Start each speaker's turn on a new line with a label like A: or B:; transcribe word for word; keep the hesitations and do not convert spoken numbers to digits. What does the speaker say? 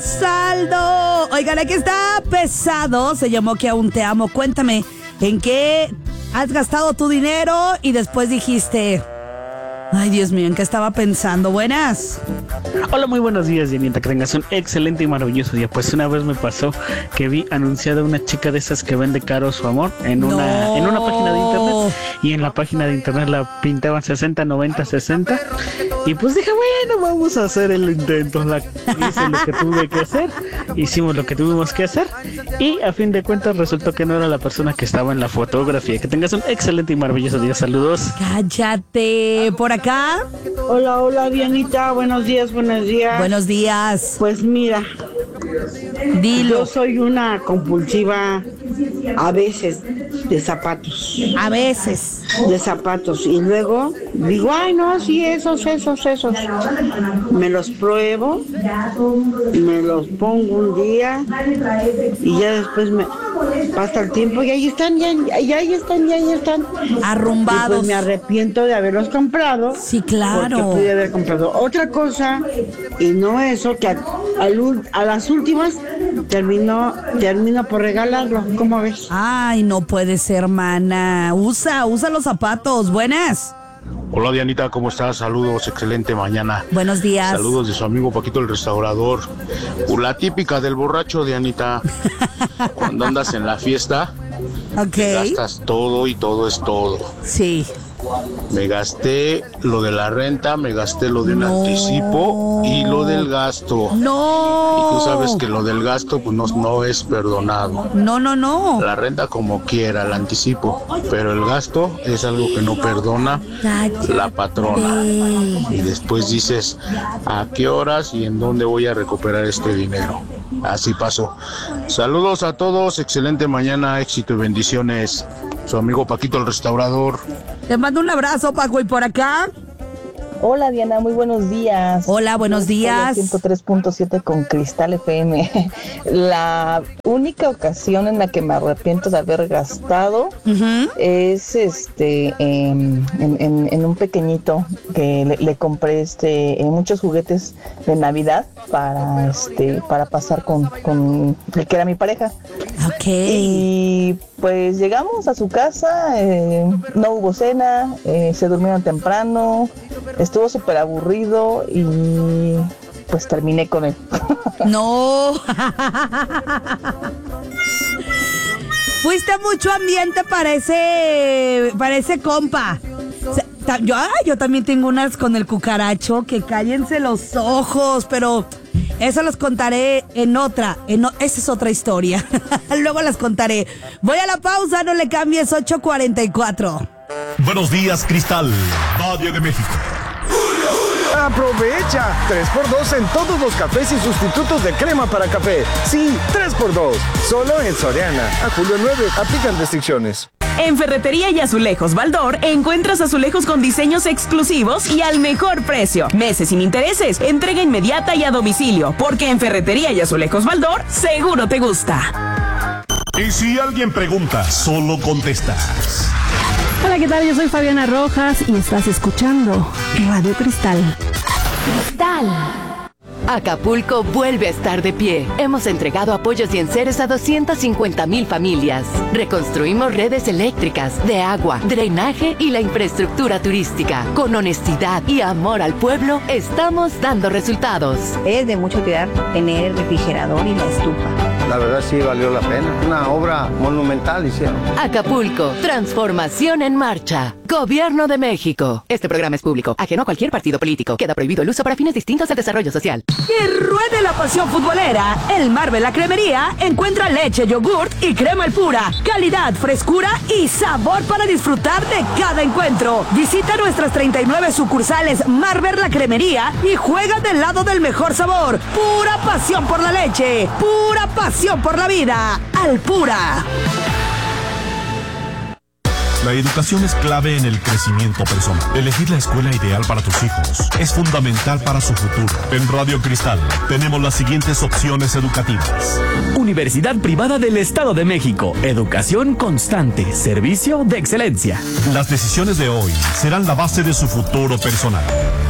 A: Saldo. Oigan, aquí está pesado. Se llamó Que Aún Te Amo. Cuéntame, ¿en qué has gastado tu dinero? Y después dijiste, ay, Dios mío, ¿en qué estaba pensando? Buenas.
B: Hola, muy buenos días, Dianita. Que tengas un excelente y maravilloso día. Pues una vez me pasó que vi anunciada una chica de esas que vende caro su amor en una, no. en una página de internet. Y en la página de internet la pintaban sesenta, noventa, sesenta. Y pues dije, bueno, vamos a hacer el intento. La, hice lo que tuve que hacer. Hicimos lo que tuvimos que hacer. Y a fin de cuentas resultó que no era la persona que estaba en la fotografía. Que tengas un excelente y maravilloso día. Saludos.
A: Cállate. Por acá.
C: Hola, hola, Dianita. Buenos días, buenos días.
A: Buenos días.
C: Pues mira,
A: dilo.
C: Yo soy una compulsiva a veces de zapatos.
A: A veces.
C: De zapatos. Y luego digo, ay, no, sí, esos, esos, esos. Me los pruebo, me los pongo un día y ya después me pasa el tiempo y ahí están, ya, ya ahí están, ya ahí están.
A: Arrumbados.
C: Y pues me arrepiento de haberlos comprado.
A: Sí, claro.
C: Porque pude haber comprado otra cosa y no eso, que a, a, a las últimas termino, termino por regalarlo. ¿Cómo ves?
A: Ay, no puede ser, hermana. Usa, usa los zapatos. Buenas.
D: Hola, Dianita, ¿cómo estás? Saludos, excelente mañana.
A: Buenos días.
D: Saludos de su amigo Paquito el Restaurador. La típica del borracho, Dianita. Cuando andas en la fiesta,
A: okay,
D: gastas todo y todo es todo.
A: Sí.
D: Me gasté lo de la renta, me gasté lo de un
A: no.
D: anticipo y lo del gasto.
A: No.
D: Y tú sabes que lo del gasto pues no, no es perdonado.
A: No, no, no.
D: La renta como quiera, el anticipo, pero el gasto es algo que no perdona
A: Cállate.
D: La patrona. Y después dices, ¿a qué horas y en dónde voy a recuperar este dinero? Así pasó. Saludos a todos, excelente mañana, éxito y bendiciones. Su amigo Paquito el Restaurador.
A: Te mando un abrazo, Paco. ¿Y por acá?
E: Hola, Diana, muy buenos días.
A: Hola, buenos días.
E: ciento tres punto siete con Cristal F M. La única ocasión en la que me arrepiento de haber gastado uh-huh. es este en, en, en un pequeñito que le, le compré este en muchos juguetes de Navidad para este para pasar con, con el que era mi pareja.
A: Okay.
E: Y pues llegamos a su casa, eh, no hubo cena, eh, se durmieron temprano. Estuvo súper aburrido y pues terminé con él.
A: No. Fuiste mucho ambiente para ese, para ese compa. Yo, ay, yo también tengo unas con el cucaracho, que cállense los ojos, pero eso los contaré en otra, en o, esa es otra historia. Luego las contaré. Voy a la pausa, no le cambies, ocho cuarenta y cuatro.
F: Buenos días, Cristal, Radio de México.
G: ¡Aprovecha! tres por dos en todos los cafés y sustitutos de crema para café. Sí, tres por dos. Solo en Soriana. A julio nueve. Aplican restricciones.
H: En Ferretería y Azulejos Baldor encuentras azulejos con diseños exclusivos y al mejor precio. Meses sin intereses, entrega inmediata y a domicilio. Porque en Ferretería y Azulejos Baldor seguro te gusta.
F: Y si alguien pregunta, solo contestas.
I: Hola, ¿qué tal? Yo soy Fabiana Rojas y estás escuchando Radio Cristal.
J: Cristal. Acapulco vuelve a estar de pie. Hemos entregado apoyos y enseres a doscientas cincuenta mil familias. Reconstruimos redes eléctricas, de agua, drenaje y la infraestructura turística. Con honestidad y amor al pueblo, estamos dando resultados.
K: Es de mucha utilidad tener el refrigerador y la estufa.
L: La verdad sí valió la pena. Una obra monumental hicieron.
J: Acapulco, transformación en marcha. Gobierno de México. Este programa es público, ajeno a cualquier partido político. Queda prohibido el uso para fines distintos del desarrollo social.
H: Que ruede la pasión futbolera. El Marvel La Cremería encuentra leche, yogurt y crema al pura. Calidad, frescura y sabor para disfrutar de cada encuentro. Visita nuestras treinta y nueve sucursales Marvel La Cremería y juega del lado del mejor sabor. Pura pasión por la leche. Pura pasión por la vida. Al pura.
F: La educación es clave en el crecimiento personal. Elegir la escuela ideal para tus hijos es fundamental para su futuro. En Radio Cristal tenemos las siguientes opciones educativas.
M: Universidad Privada del Estado de México. Educación constante. Servicio de excelencia.
F: Las decisiones de hoy serán la base de su futuro personal.